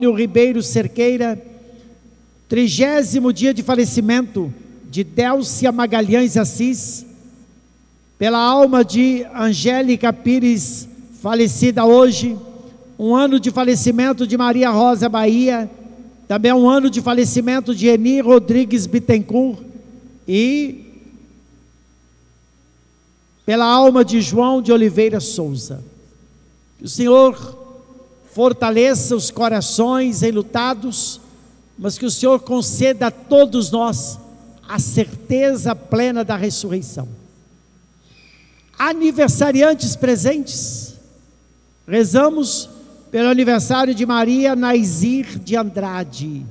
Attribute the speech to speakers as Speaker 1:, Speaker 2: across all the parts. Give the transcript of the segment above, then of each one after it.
Speaker 1: Ribeiro Cerqueira, 30º dia de falecimento de Délcia Magalhães Assis, pela alma de Angélica Pires, falecida hoje, um ano de falecimento de Maria Rosa Bahia, também um ano de falecimento de Eni Rodrigues Bittencourt, e pela alma de João de Oliveira Souza. Que o Senhor fortaleça os corações enlutados, mas que o Senhor conceda a todos nós a certeza plena da ressurreição. Aniversariantes presentes, rezamos pelo aniversário de Maria Naizir de Andrade.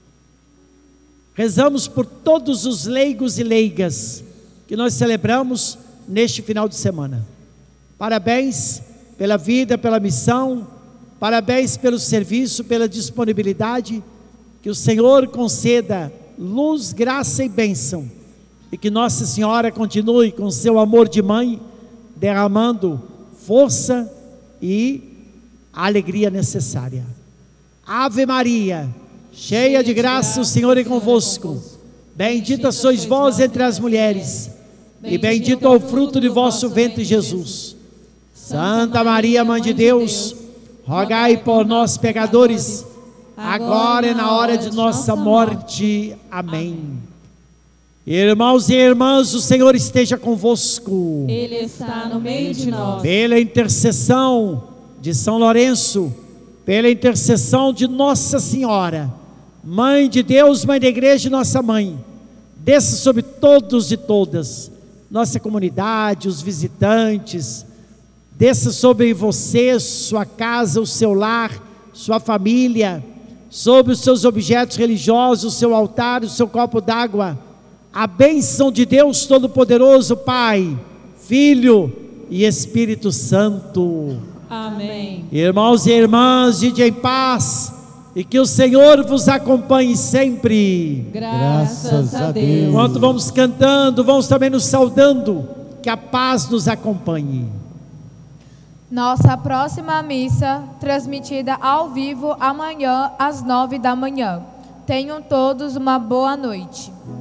Speaker 1: Rezamos por todos os leigos e leigas que nós celebramos neste final de semana. Parabéns pela vida, pela missão, parabéns pelo serviço, pela disponibilidade. Que o Senhor conceda luz, graça e bênção, e que Nossa Senhora continue com seu amor de mãe, derramando força e a alegria necessária. Ave Maria, cheia de graça, o Senhor é convosco. Bendita sois vós entre as mulheres, e bendito é o fruto de vosso ventre, Jesus. Santa Maria, Mãe de Deus, rogai por nós, pecadores, agora e na hora de nossa morte. Amém. Irmãos e irmãs, o Senhor esteja convosco.
Speaker 2: Ele está no meio de nós.
Speaker 1: Pela intercessão de São Lourenço, pela intercessão de Nossa Senhora, Mãe de Deus, Mãe da Igreja, nossa Mãe, desça sobre todos e todas, nossa comunidade, os visitantes, desça sobre você, sua casa, o seu lar, sua família, sobre os seus objetos religiosos, o seu altar, o seu copo d'água, a bênção de Deus Todo-Poderoso, Pai, Filho e Espírito Santo.
Speaker 2: Amém.
Speaker 1: Irmãos e irmãs, ide em paz, e que o Senhor vos acompanhe sempre.
Speaker 2: Graças a Deus.
Speaker 1: Enquanto vamos cantando, vamos também nos saudando, que a paz nos acompanhe.
Speaker 3: Nossa próxima missa, transmitida ao vivo amanhã às 9 da manhã. Tenham todos uma boa noite.